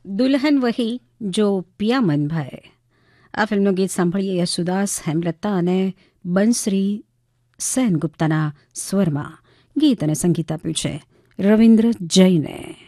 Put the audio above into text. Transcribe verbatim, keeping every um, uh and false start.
દુલ્હન વહી જો પિયા મન ભાઈ. આ ફિલ્મનું ગીત સાંભળીએ યશુદાસ, હેમલતા અને બંશ્રી સેનગુપ્તાના સ્વરમાં. ગીત અને સંગીત આપ્યું છે રવિન્દ્ર જૈને.